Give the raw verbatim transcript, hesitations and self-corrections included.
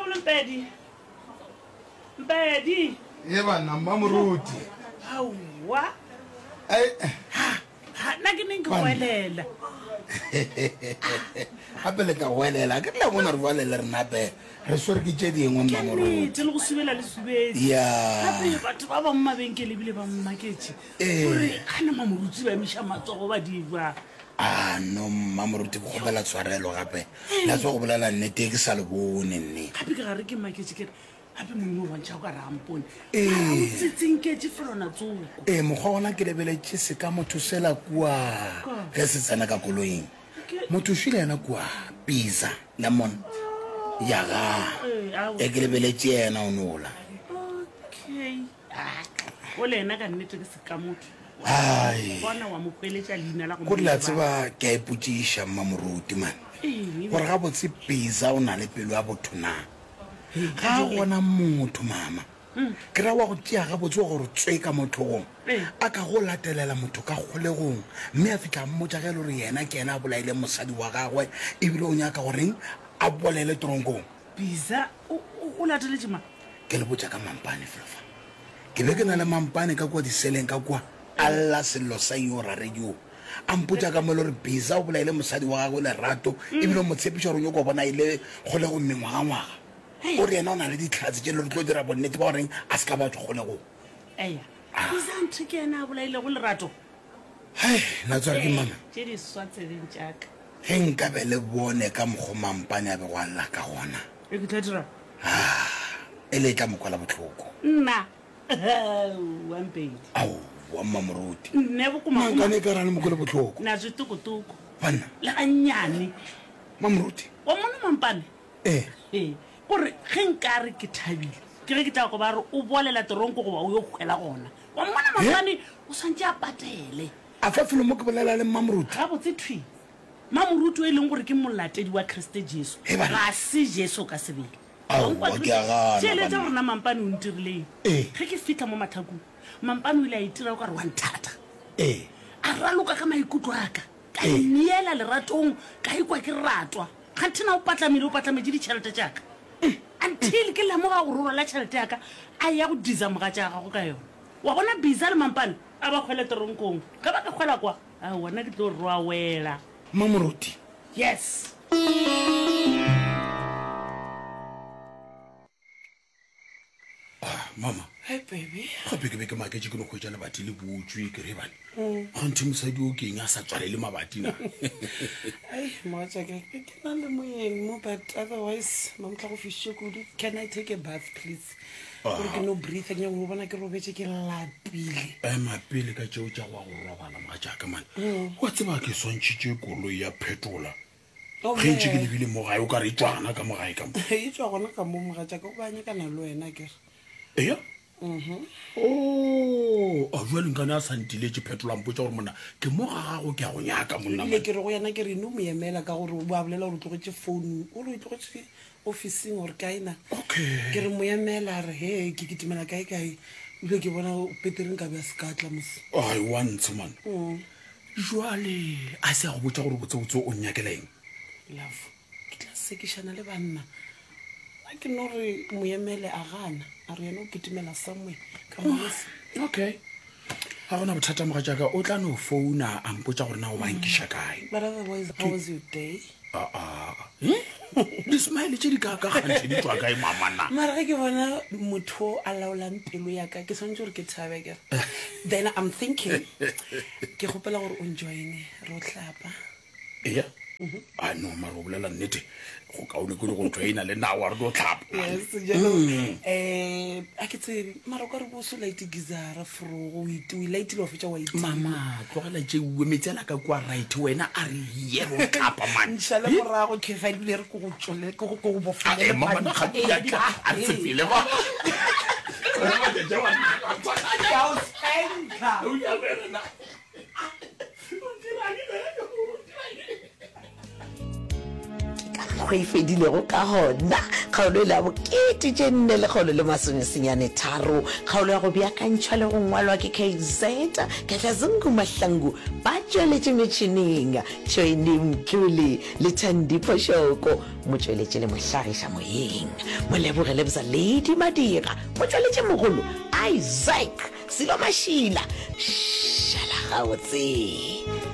Kolo Mpedi. Mpedi. Eba namba moruti. Hawa. Ai Ha na ke neng ke welela. Apele ka welela ke la bona re welela rena be. Re swere ke tse dingwe mma moruti. Ke le go subela le subedi. Ya. Hape batho ba ba mmabenkele bile ba mmaketse. Gore kana mamoruti ba misha matsogo ba diva. Ah no mma moruti go bela tshwarelo gape. La tso go bolela nnete ke sa le bone nne. Hape ke gare ke maketse ke hape mongwe wa ntšha ka rampone. Eh. Tsitsing ke tse flona tsoko. Eh mogwa ona ke lebeletse se ka motho sela kwa. Ge se tsena ka koloing. Motho shile yana kwa pizza lemon. Ya ga. E ke lebeletse yena o nola. Okay. Ah. Ole na ka nnete ke se ka motho. Ai. Bona wa mo peletsa leina la go. Go la tseba ke a iputisha mma moruti man. Gore ga botse pizza o na le pelo ya botho na. Ga gona motho mama. Ke ra wa go tia ga botse gore tswe ka mothong. A ka go latelela motho ka golegong. Mme a fitla mmotsa ge le re yena ke ena a bolaile mosadi wa gagwe e bile o nyaka goreng a bolele tronkong. Pizza o lateletse ma. Ke le botsa ka mampane flofa. Ke be ke na le mampane ka kwa di seleng ka kwa. Alla sello sa yo ra radio amputsa ka molo re pizza o bolaile mosadi wa gagwe le rato e bile mo tshepisha re go bona ile gole go mmengwa ga ngwaga o re ena o na le ditlhatsi tse le re tlo dira bonnete ba goreng a se ka batho gole go eya pizza ntse ke ena a bolaile go le rato hai na tswa ke mama tse di swatse ding jaaka ge nka be le bone ka mogomampane a be go alla ka gona e ke tla dira ah ele tla mokwala botlhoko nna wa mpedi au wa mamoruti ne bo kuma ka ne ka rana mo go le botlhoko na zwi tukutuku bana le anyane mamoruti wa mona mampane eh eh gore ge nkare ke thabile ke re ke tla go ba re o bolela toronko go ba o yo khwela gona wa mona mampane o santse a patele a fa felo mo ke bolela le mamoruti ga botse thwi mamoruti o e leng gore ke molatedi wa Kriste Jesu ga se Jesu ka sebele wa ke aga tse le tsa rona mampane o ntirile eh ge ke fitla mo mathakong mampane o ile a itira ka re wa nthata eh a raloka ka maikutlo aka ka niela leratong ka ikwa ke ratwa ga nthina o patlamile o patlametše ditšhelete tšaka until ke lemoga go rola tšhelete yaka a ya go disa moga tša gago ka yona wa bona bisa le mampane a ba kgwele toronkong ka ba ka kgwela kwa a wona ke tlo roa wela mamoruti yes mama hey baby gape ke be ke maketse ke no kgwetsa lebati le botswe ke re bane ganthe mosadi o keng a sa tswale le mabati na ai moatsa ke ke na le moyeng mo but otherwise mamtla go fishe kudu can I take a bath please gore ke no breathe nya go bona ke robetse ke lapile e mapele ka tšeo tša wa go robala moga jaaka mane wa tseba ke swantšhitše koloi ya phetola ge ntse ke lebile mo gae o ka re etswana ka mogae ka mo e tswa gona ka mo moga jaaka o ba nyakana le wena ke eya oh a jwa leng kana a santiletse phetolang potsa gore monna ke mo ga gago ke a go nyaka monna le ke re go yana ke re no mo emela ka gore o ba bolela gore tlogetse phone o re tlogetse officing or kaina okay ke re mo emela re he ke kitimela kae kae ile ke bona petereng ka ba skatla mos ai once man jwale a se go botsa gore botse botse o nyakeleng love ke tla sekishana le banna a ke no re mo emele a gana a re yena o kitimela somewhere ka mos okay ha gona bothata moga jaaka o tla no founa a mpotsa gore na o bankisha kae but otherwise how was your day ah ah le smile tše di ka ka gantse di tswa kae mama na mara ge ke bona motho a laolang pelo ya ka ke swantse gore ke thabe ke then I'm thinking ke gopela gore o enjoyne ro tlapa eya a no ma go bolela nnete go kaone go go traina le na wa re go tlhapa yes jalo eh a ke tse mara go re bo so light gizara fro o iti o light lo fetsa wa iti mama tlogela tše o metsela ka kwa right wena a re ye go tlhapa man nshala morago ke fa le re go go tsole go go go bofela le mama na ga ya ka a se file ba mama ke jawa ya o senka o ya bena o dira ni bena go e fedilego ka gona kgaolo le ya bokete tše nne le kgaolo le masomesenyane tharo kgaolo ya go beakantšhwa le go ngwalwa ke K Z ka tla zungu mahlangu ba tšweletše metšhining tšhoini mtlole le thandiphošoko mo tšweletše le mohlagiša moyeng mo lebogele bza lady madira mo tšweletše mogolo isaac selo mašila šala gabotse.